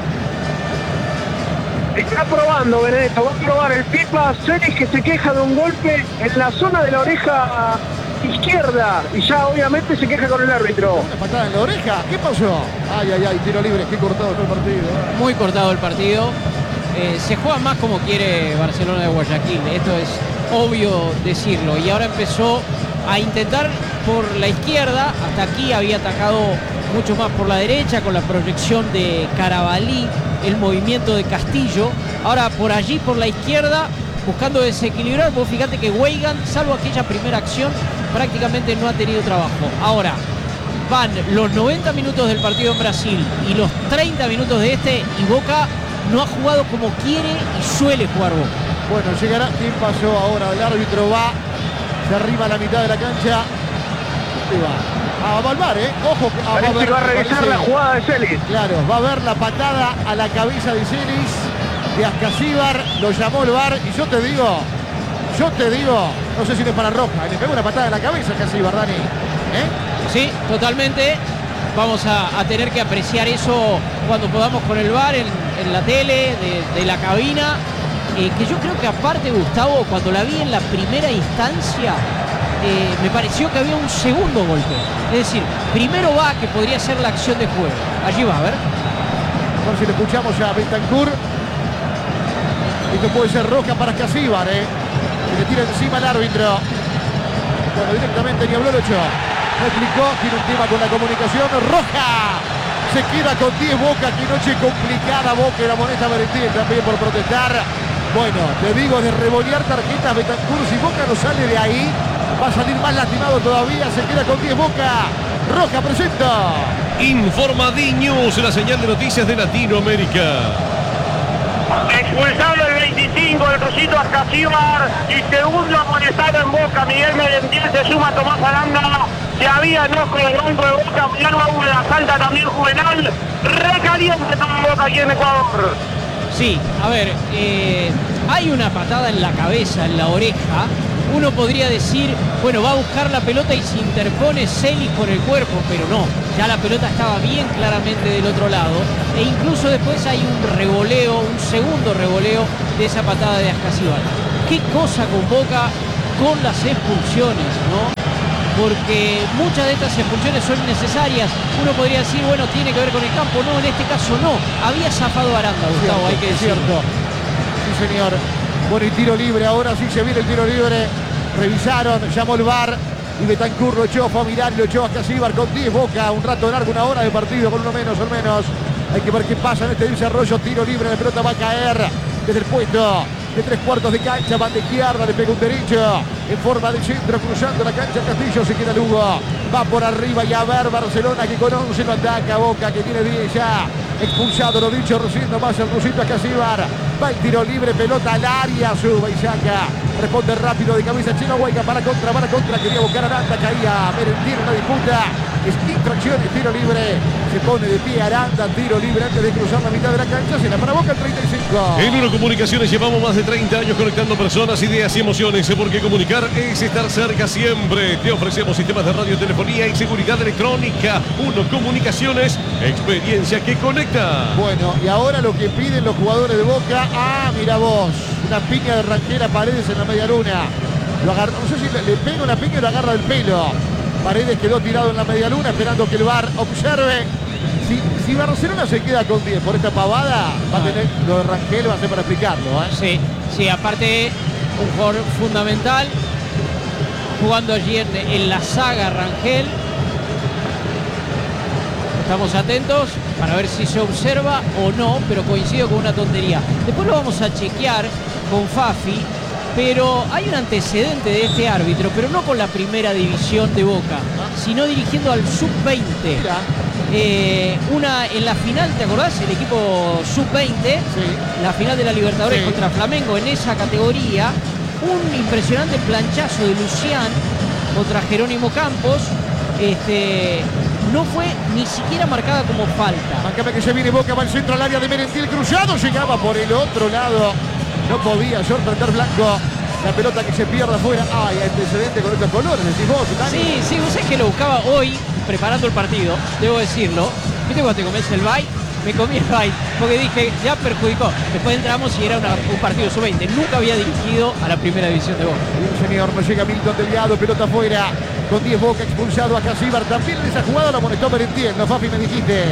Está probando Benedetto, va a probar el Pipa. Celis, que se queja de un golpe en la zona de la oreja izquierda. Y ya obviamente se queja con el árbitro. Una patada en la oreja, ¿qué pasó? Ay, ay, ay, tiro libre, qué cortado está el partido. Muy cortado el partido. Eh, se juega más como quiere Barcelona de Guayaquil, esto es obvio decirlo. Y ahora empezó a intentar por la izquierda, hasta aquí había atacado mucho más por la derecha con la proyección de Carabalí, el movimiento de Castillo. Ahora por allí por la izquierda buscando desequilibrar. Vos fíjate que Weigand, salvo aquella primera acción, prácticamente no ha tenido trabajo. Ahora van los noventa minutos del partido en Brasil y los treinta minutos de este, y Boca no ha jugado como quiere y suele jugar Boca. Bueno, llegará. ¿Quién pasó ahora? El árbitro va, se arriba a la mitad de la cancha. ¿Dónde va? A Valvar, ¿eh? Ojo. A va, a ver, va a revisar parece, la jugada de Celis. Claro, va a ver la patada a la cabeza de Celis, de Ascasíbar, lo llamó el V A R. Y yo te digo, yo te digo, no sé si no es para roja, le pegó una patada en la cabeza a Ascasíbar, Dani. ¿Eh? Sí, totalmente. Vamos a, a tener que apreciar eso cuando podamos con el V A R en, en la tele, de, de la cabina. Eh, que yo creo que aparte, Gustavo, cuando la vi en la primera instancia, eh, me pareció que había un segundo golpe. Es decir, primero va, que podría ser la acción de juego. Allí va, a ver. A ver si le escuchamos ya a Bentancur. Esto puede ser roja para Ascasíbar, ¿eh? Se le tira encima al árbitro. Bueno, directamente ni habló el ocho. No explicó, tiene un tema con la comunicación. ¡Roja! Se queda con diez Boca. Qué noche complicada Boca y la moneda Merentiel también por protestar. Bueno, te digo, de revolear tarjetas Bentancur, si Boca no sale de ahí, va a salir más lastimado todavía. Se queda con diez Boca. Roja presenta. Informa D-News, la señal de noticias de Latinoamérica. Expulsado el veinticinco, el Rusito Ascasíbar, y segundo amonestado en Boca, Miguel Merentiel, se suma Tomás Aranda. Se había enojo del banco de Boca, Milano Aún la salta también Juvenal. Recaliente todo Boca aquí en Ecuador. Sí, a ver, eh, hay una patada en la cabeza, en la oreja. Uno podría decir, bueno, va a buscar la pelota y se interpone Celis con el cuerpo, pero no, ya la pelota estaba bien claramente del otro lado, e incluso después hay un revoleo, un segundo revoleo de esa patada de Ascasíbar. Qué cosa con Boca con las expulsiones, ¿no? Porque muchas de estas expulsiones son innecesarias. Uno podría decir, bueno, tiene que ver con el campo. No, en este caso no. Había zafado Aranda, Gustavo, Cierto, hay que es decirlo. cierto. Sí, señor. Bueno, y tiro libre, ahora sí se viene el tiro libre. Revisaron, llamó el V A R y Betancur lo echó, fue a mirar y lo echó a Ascasíbar con diez Boca, un rato largo, una hora de partido con uno menos o menos. Hay que ver qué pasa en este desarrollo, tiro libre, la pelota va a caer desde el puesto de tres cuartos de cancha, banda izquierda, le pega un derecho en forma de centro, cruzando la cancha Castillo, se queda Lugo, va por arriba y a ver Barcelona que con once lo ataca, Boca que tiene diez ya, expulsado, lo dicho recién nomás el Rusito Ascasíbar, va el tiro libre, pelota al área, sube y saca, responde rápido de cabeza Chino Huayca, para contra, para contra, quería buscar a Aranda, caía Merentiel en la disputa, es infracción, es tiro libre, se pone de pie Aranda, tiro libre antes de cruzar la mitad de la cancha, se la para Boca el treinta y cinco. En Uno Comunicaciones llevamos más de treinta años conectando personas, ideas y emociones, porque comunicar es estar cerca siempre. Te ofrecemos sistemas de radio, telefonía y seguridad electrónica. Uno Comunicaciones, experiencia que conecta. Bueno, y ahora lo que piden los jugadores de Boca, ah, mira vos, una piña de Rangel a Paredes en la media luna. Lo agarra, no sé si le, le pega una piña y lo agarra del pelo. Paredes quedó tirado en la media luna esperando que el V A R observe. Si, si Barcelona se queda con diez por esta pavada, va a tener lo de Rangel, va a ser para explicarlo, ¿eh? Sí, sí, aparte un jugador fundamental, jugando allí en, en la saga Rangel. Estamos atentos para ver si se observa o no, pero coincido con una tontería. Después lo vamos a chequear con Fafi, pero hay un antecedente de este árbitro, pero no con la primera división de Boca, sino dirigiendo al sub veinte. Eh, una en la final, ¿te acordás? El equipo sub veinte, Sí. la final de la Libertadores Sí. contra Flamengo en esa categoría. Un impresionante planchazo de Lucián contra Jerónimo Campos. Este, no fue ni siquiera marcada como falta. Máncame que se viene Boca, va al centro al área de Merentiel, cruzado, llegaba por el otro lado. No podía sorprender Blanco. La pelota que se pierde afuera. Ah, hay antecedente con estos colores, decís vos, Dani. Sí, sí, vos sabés que lo buscaba hoy, preparando el partido, debo decirlo. ¿Viste cuando te comes el bite? Me comí el bite, porque dije, ya perjudicó. Después entramos y era una, un partido sub veinte. Nunca había dirigido a la primera división de Boca. Bien, señor, no llega Milton Delgado, pelota afuera. Con diez Boca, expulsado a Ascasíbar. También en esa jugada lo amonestó Merentiel, ¿no, Fafi? Me dijiste.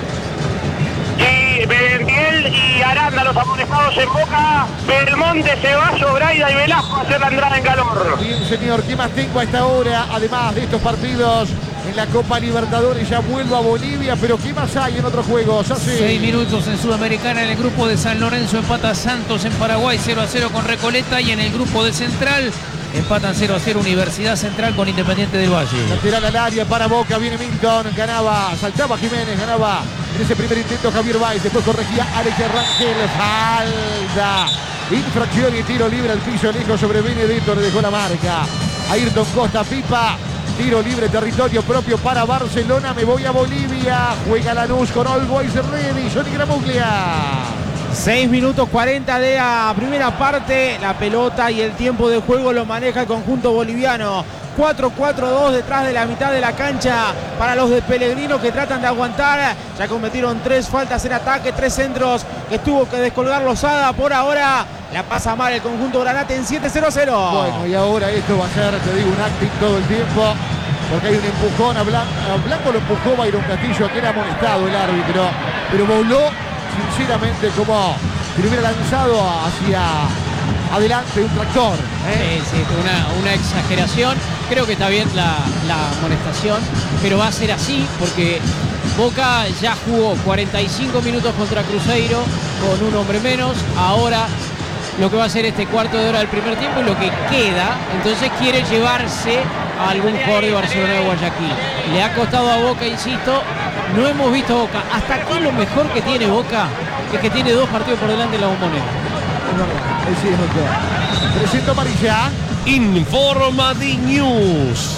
Y Merentiel y Aranda, los amonestados en Boca. Belmonte, Ceballos, Braida y Velasco a hacer la entrada en calor. Bien, señor, ¿qué más tengo a esta hora? Además de estos partidos en la Copa Libertadores, ya vuelvo a Bolivia, pero ¿qué más hay en otros juegos? Hace... Seis minutos en Sudamericana, en el grupo de San Lorenzo empata Santos en Paraguay cero a cero con Recoleta, y en el grupo de Central empatan cero a cero Universidad Central con Independiente del Valle. Lateral al área para Boca, viene Milton, ganaba, saltaba Jiménez, ganaba en ese primer intento Javier Báez, después corregía Alex Rangel, falta, infracción y tiro libre al piso, lejos sobre Benedetto, le dejó la marca. Ayrton Costa, Pipa, tiro libre, territorio propio para Barcelona, me voy a Bolivia, juega Lanús con All Boys Ready, Johnny Gramuglia. seis minutos cuarenta de la primera parte. La pelota y el tiempo de juego lo maneja el conjunto boliviano. cuatro cuatro dos detrás de la mitad de la cancha para los de Pellegrino, que tratan de aguantar. Ya cometieron tres faltas en ataque, tres centros que tuvo que descolgar Lozada. Por ahora la pasa mal el conjunto granate en siete cero cero. Bueno, y ahora esto va a ser, te digo, un acting todo el tiempo, porque hay un empujón a Blanco. A Blanco lo empujó Byron Castillo, que era amonestado el árbitro, pero voló sinceramente como si lo hubiera lanzado hacia adelante un tractor, ¿eh? Sí, sí, una, una exageración. Creo que está bien la, la amonestación, pero va a ser así porque Boca ya jugó cuarenta y cinco minutos contra Cruzeiro con un hombre menos. Ahora lo que va a ser este cuarto de hora del primer tiempo y lo que queda. Entonces quiere llevarse a algún jugador de Barcelona de Guayaquil. Le ha costado a Boca, insisto. No hemos visto a Boca. Hasta aquí lo mejor que tiene Boca es que tiene dos partidos por delante en la Bombonera. Es cierto. trescientos amarilla. Informa de News.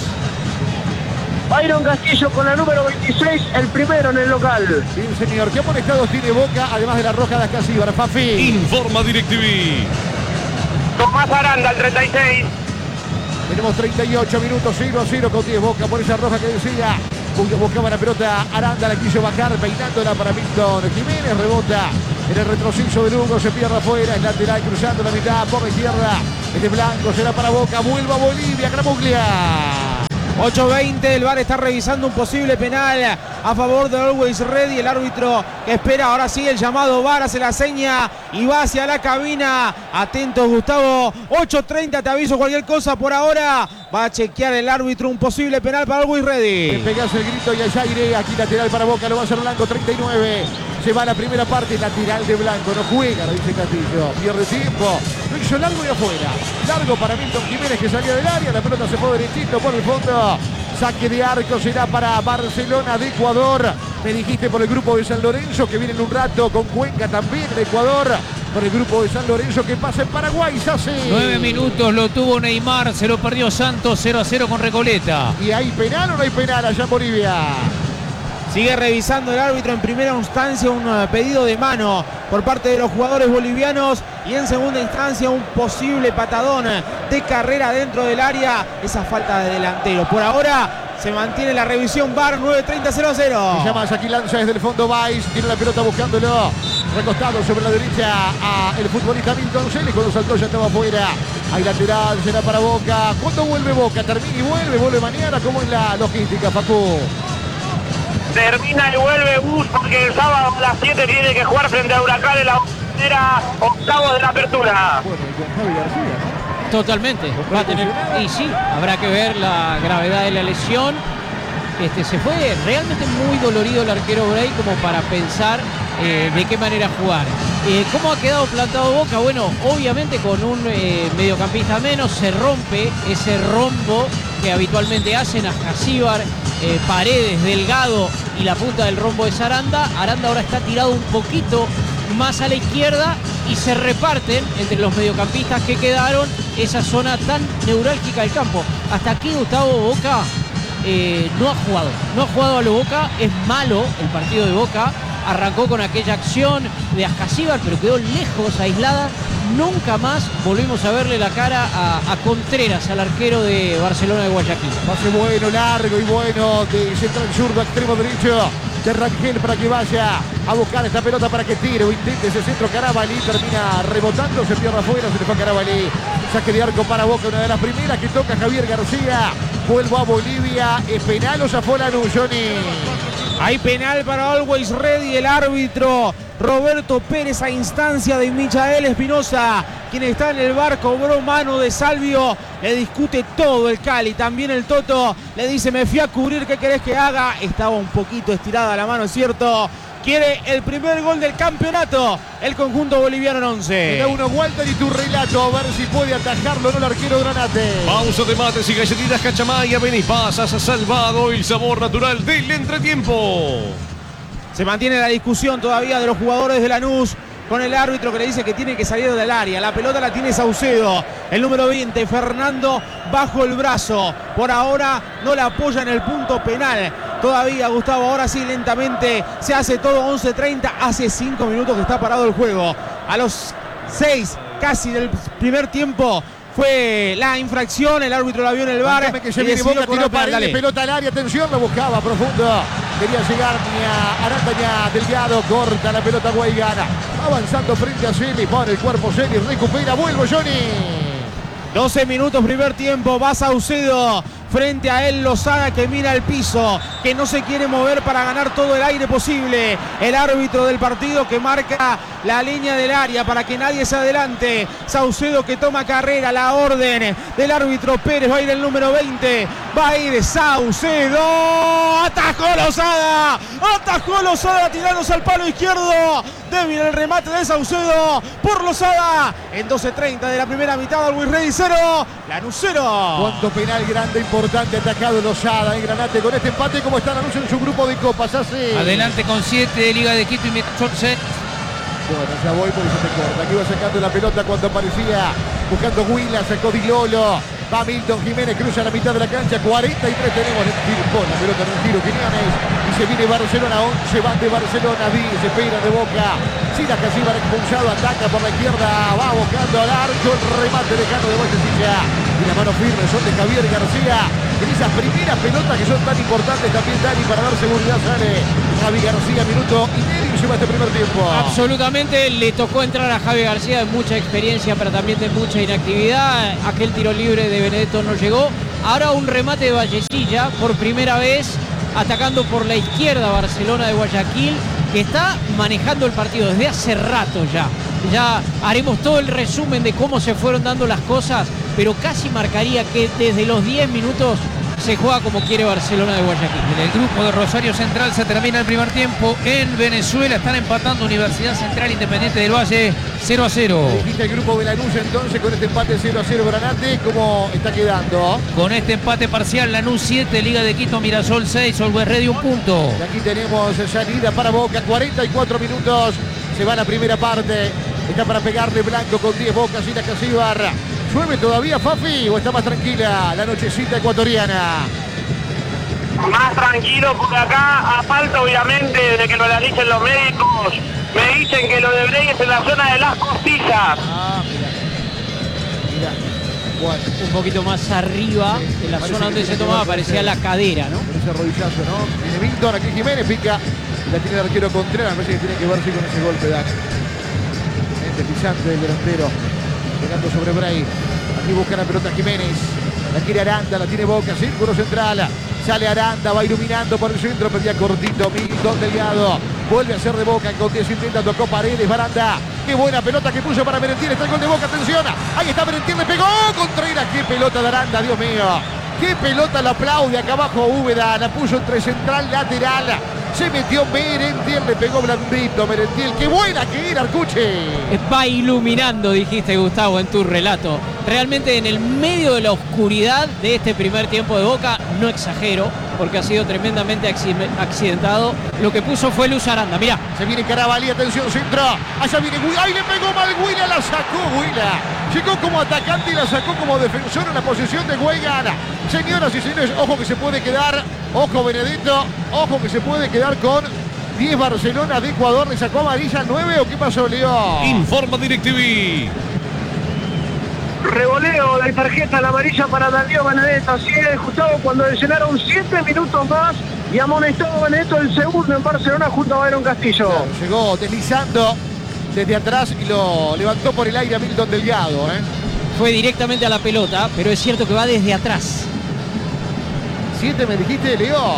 Byron Castillo con la número veintiséis, el primero en el local. Bien, señor. ¿Qué amonestados tiene Boca, además de la roja de Ascasíbar, Fafi? Informa DirecTV. Tomás Aranda, el treinta y seis. Tenemos treinta y ocho minutos, cero a cero con diez Boca por esa roja que decía. Buscaba la pelota, Aranda la quiso bajar, peinándola para Milton Jiménez, rebota en el retroceso de Lugo, se pierde afuera, es lateral cruzando la mitad por la izquierda. Este blanco será para Boca, vuelve a Bolivia, Gramuglia. ocho veinte, el V A R está revisando un posible penal a favor de Always Ready. El árbitro que espera ahora sí el llamado V A R, hace la seña y va hacia la cabina. Atentos, Gustavo. ocho treinta, te aviso cualquier cosa por ahora. Va a chequear el árbitro un posible penal para Always Ready. Le pegas el grito y allá iré. Aquí lateral para Boca, lo va a hacer Blanco, treinta y nueve. Se va a la primera parte, lateral de Blanco. No juega, lo dice Castillo. Pierde tiempo. Lo hizo largo y afuera. Largo para Milton Jiménez que salía del área. La pelota se fue derechito por el fondo. Saque de arco será para Barcelona de Ecuador. Me dijiste por el grupo de San Lorenzo que viene en un rato con Cuenca también de Ecuador. Por el grupo de San Lorenzo que pasa en Paraguay. Sace. Nueve minutos lo tuvo Neymar, se lo perdió Santos, cero a cero con Recoleta. ¿Y hay penal o no hay penal allá en Bolivia? Sigue revisando el árbitro en primera instancia un pedido de mano por parte de los jugadores bolivianos y en segunda instancia un posible patadón de carrera dentro del área. Esa falta de delantero. Por ahora se mantiene la revisión V A R, nueve treinta, cero a cero. Se llama aquí, lanza desde el fondo Valls, tiene la pelota buscándolo. Recostado sobre la derecha a el futbolista Milton Celis, cuando saltó ya estaba afuera. Hay lateral, será para Boca. ¿Cuándo vuelve Boca? Termina y vuelve, vuelve mañana. ¿Cómo es la logística, Facu? Termina y vuelve Bus porque el sábado a las siete tiene que jugar frente a Huracán en la primera octavo de la apertura. Bueno, y con Javi García, ¿no? Totalmente. Va a tener, y sí, habrá que ver la gravedad de la lesión. Este, se fue realmente muy dolorido el arquero Bray como para pensar eh, de qué manera jugar. Eh, ¿Cómo ha quedado plantado Boca? Bueno, obviamente con un eh, mediocampista menos se rompe ese rombo que habitualmente hacen a Ascasíbar, eh, Paredes, Delgado y la punta del rombo es Aranda. Aranda ahora está tirado un poquito más a la izquierda y se reparten entre los mediocampistas que quedaron esa zona tan neurálgica del campo. Hasta aquí Gustavo Boca eh, no ha jugado, no ha jugado a lo Boca, es malo el partido de Boca. Arrancó con aquella acción de Ascasíbar, pero quedó lejos, aislada. Nunca más volvimos a verle la cara a, a Contreras, al arquero de Barcelona de Guayaquil. Pase bueno, largo y bueno de central zurdo, extremo derecho de Rangel para que vaya a buscar esta pelota para que tire o intente ese centro. Carabalí termina rebotando, se pierde afuera, se le fue a Carabalí. Saque de arco para Boca, una de las primeras que toca Javier García. Vuelvo a Bolivia, ¿es penal o zafó la luz, Johnny? Hay penal para Always Ready, el árbitro Roberto Pérez a instancia de Michael Espinosa, quien está en el bar, cobró mano de Salvio, le discute todo el Cali, también el Toto, le dice me fui a cubrir, ¿qué querés que haga? Estaba un poquito estirada la mano, es cierto. Quiere el primer gol del campeonato el conjunto boliviano en once. Mira uno, Walter, y tu relato, a ver si puede atajarlo o no el arquero Granate. Pausa de mates y galletitas Cachamaya, ven y pasas, ha salvado el sabor natural del entretiempo. Se mantiene la discusión todavía de los jugadores de Lanús con el árbitro que le dice que tiene que salir del área. La pelota la tiene Saucedo, el número veinte, Fernando bajo el brazo. Por ahora no la apoya en el punto penal. Todavía Gustavo, ahora sí lentamente se hace todo. Once treinta, hace cinco minutos que está parado el juego. A los seis casi del primer tiempo fue la infracción, el árbitro la vio en el V A R. Que se viene Boca, tiró Paredes, pelota al área, atención, lo buscaba profundo. Quería llegar ni a Aranda ni a Delgado, corta la pelota Guaygana. Avanzando frente a Celis, pone el cuerpo Celis, recupera, vuelve Johnny. doce minutos primer tiempo, va Saucedo. Frente a él Lozada que mira al piso, que no se quiere mover para ganar todo el aire posible. El árbitro del partido que marca la línea del área para que nadie se adelante. Saucedo que toma carrera, la orden del árbitro Pérez. Va a ir el número veinte, va a ir Saucedo. Atajó Lozada, atajó Lozada tirándose al palo izquierdo. Débil el remate de Saucedo por Lozada. En doce treinta de la primera mitad, Always Ready cero, Lanús cero. Cuánto penal grande, importante, atacado Lozada en Granate con este empate. ¿Cómo está Lanús en su grupo de copas? Hace... Adelante con siete, Liga de Quito y Mirasol seis. Bueno, ya voy porque se te corta. Aquí va sacando la pelota cuando aparecía buscando Huila, sacó Di Lolo. Va Milton Jiménez, cruza la mitad de la cancha. cuarenta y tres tenemos el tiro, con la pelota en un tiro, Quiñones. Y se viene Barcelona, once van de Barcelona, diez se pega de Boca. Silas Casíbar expulsado, ataca por la izquierda, va buscando al arco, el remate lejano de Vallecilla. Y la mano firme son de Javier García. En esas primeras pelotas que son tan importantes también, Dani, para dar seguridad sale Javi García, minuto y medio y se va este primer tiempo. Absolutamente, le tocó entrar a Javi García de mucha experiencia, pero también de mucha inactividad. Aquel tiro libre de Benedetto no llegó. Ahora un remate de Vallecilla, por primera vez atacando por la izquierda Barcelona de Guayaquil, que está manejando el partido desde hace rato ya. Ya haremos todo el resumen de cómo se fueron dando las cosas, pero casi marcaría que desde los diez minutos se juega como quiere Barcelona de Guayaquil. En el grupo de Rosario Central se termina el primer tiempo. En Venezuela están empatando Universidad Central, Independiente del Valle cero a cero. Dijiste el grupo de Lanús entonces con este empate cero a cero Granate. ¿Cómo está quedando? Con este empate parcial, Lanús siete, Liga de Quito, Mirasol seis, Always Ready un punto. Y aquí tenemos salida para Boca, cuarenta y cuatro minutos. Se va la primera parte. Está para pegarle Blanco con diez Boca, Silas Casíbar. ¿Llueve todavía, Fafi, o está más tranquila la nochecita ecuatoriana? Más tranquilo porque acá, a falta obviamente de que lo analicen los médicos, me dicen que lo de Brey es en la zona de las costillas. Ah, mira. Mira. Bueno, Un poquito más arriba Sí, de la parece zona donde que se tiene que tomaba, ver con parecía ese- la cadera, ¿no? con ese rodillazo, ¿no? Viene Milton, aquí Jiménez pica. Y la tiene el arquero Contreras. Me parece que tiene que verse con ese golpe, Dani. Deslizante del delantero. Pegando sobre Bray. Aquí busca la pelota Jiménez. La quiere Aranda, la tiene Boca, círculo central. Sale Aranda, va iluminando por el centro, pedía cortito, Milton Delgado. Vuelve a ser de Boca, con diez intenta, tocó Paredes, Baranda. Qué buena pelota que puso para Merentiel, está el gol de Boca, atención. Ahí está Merentiel, le pegó, Contreras, qué pelota de Aranda, Dios mío. Qué pelota, la aplaude acá abajo Úbeda, la puso entre central, lateral. Se metió Merentiel, le pegó blandito Merentiel. Qué buena que era, Arcuche. Va iluminando, dijiste, Gustavo, en tu relato. Realmente en el medio de la oscuridad de este primer tiempo de Boca, no exagero, porque ha sido tremendamente accidentado. Lo que puso fue Luz Aranda, mirá. Se viene Carabalí, atención, centro. Allá viene Huila. ¡Ay, le pegó mal Huila! La sacó Huila. Llegó como atacante y la sacó como defensor en la posición de Huaygan. Señoras y señores, ojo que se puede quedar. Ojo Benedetto. Ojo que se puede quedar con diez Barcelona de Ecuador. ¿Le sacó amarilla nueve o qué pasó, Leo? Informa DirecTV. Revoleo de tarjeta la amarilla para Darío Benedetto. Así es, Gustavo, cuando le llenaron siete minutos más y amonestado Benedetto el segundo en Barcelona junto a Byron Castillo. Claro, llegó deslizando desde atrás y lo levantó por el aire a Milton Delgado, ¿eh? Fue directamente a la pelota, pero es cierto que va desde atrás. Siete me dijiste, Leo.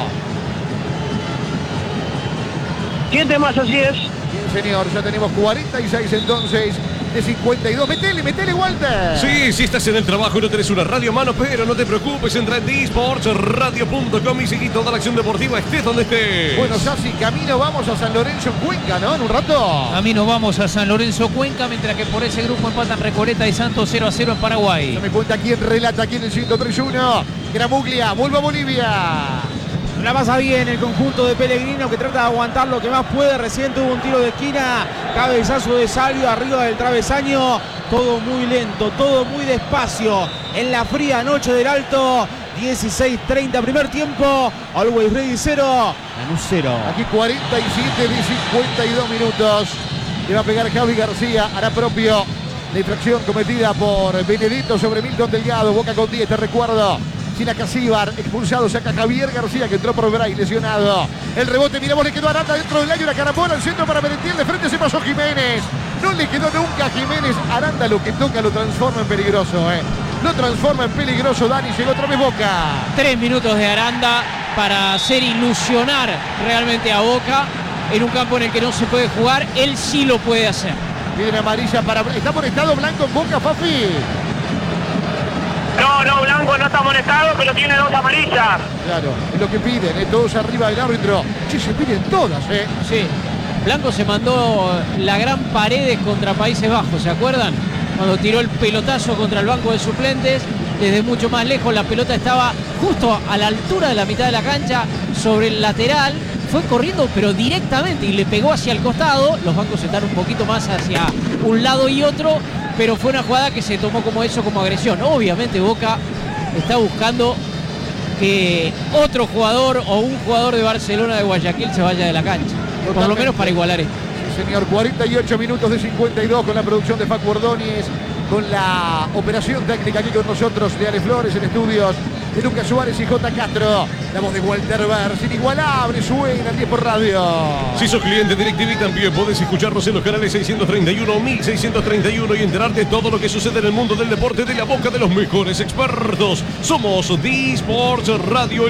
Siete más, así es. Bien, señor, ya tenemos cuarenta y seis entonces de cincuenta y dos. Metele, metele, Walter. Sí, si estás en el trabajo y no tenés una radio a mano, pero no te preocupes, entra en D Sports Radio punto com y seguí toda la acción deportiva, estés donde estés. Bueno, Sassi, camino vamos a San Lorenzo en Cuenca, ¿no? En un rato. Camino vamos a San Lorenzo, Cuenca, mientras que por ese grupo empatan Recoleta y Santos cero a cero en Paraguay. No me cuenta quién relata aquí en el ciento tres uno. Gramuglia, vuelve a Bolivia. La pasa bien el conjunto de Pellegrino, que trata de aguantar lo que más puede. Recién tuvo un tiro de esquina, cabezazo de Salvio arriba del travesaño. Todo muy lento, todo muy despacio en la fría noche del Alto. dieciséis treinta primer tiempo. Always Ready cero, Lanús cero. Aquí cuarenta y siete de cincuenta y dos minutos. Le va a pegar Javi García, hará propio la infracción cometida por Benedetto sobre Milton Delgado. Boca con diez, te recuerdo. Silas Casíbar, expulsado, saca Javier García que entró por Bray, lesionado. El rebote, miramos, le quedó Aranda dentro del año, la carambola, al centro para Merentiel, de frente se pasó Jiménez. No le quedó nunca a Jiménez. Aranda lo que toca lo transforma en peligroso, ¿eh? Lo transforma en peligroso, Dani, llegó otra vez Boca. Tres minutos de Aranda para hacer ilusionar realmente a Boca en un campo en el que no se puede jugar. Él sí lo puede hacer. Viene amarilla para... ¿Está amonestado Blanco en Boca, Fafi? No, no, Blanco no está amonestado, pero tiene dos amarillas. Claro, es lo que piden, ¿eh? Todos arriba del árbitro. Sí, se piden todas, ¿eh? Sí. Blanco se mandó la gran Paredes contra Países Bajos, ¿se acuerdan? Cuando tiró el pelotazo contra el banco de suplentes, desde mucho más lejos la pelota estaba justo a la altura de la mitad de la cancha, sobre el lateral, fue corriendo pero directamente y le pegó hacia el costado. Los bancos están un poquito más hacia un lado y otro, pero fue una jugada que se tomó como eso, como agresión. Obviamente Boca está buscando que otro jugador o un jugador de Barcelona de Guayaquil se vaya de la cancha, Totalmente. por lo menos para igualar esto. Sí, señor, cuarenta y ocho minutos de cincuenta y dos con la producción de Facu Ordóñez, con la operación técnica aquí con nosotros de Ale Flores en estudios de Lucas Suárez y J. Castro. La voz de Walter Bers, inigualable, suena en diez por radio. Si sos cliente de DirecTV también podés escucharnos en los canales seiscientos treinta y uno o mil seiscientos treinta y uno y enterarte de todo lo que sucede en el mundo del deporte de la boca de los mejores expertos. Somos D-Sports Radio.